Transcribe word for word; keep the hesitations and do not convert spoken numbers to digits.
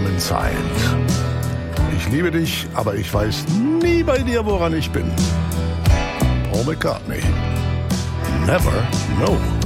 einsamen Zeit. Ich liebe dich, aber ich weiß nie bei dir, woran ich bin. Paul McCartney. Never know.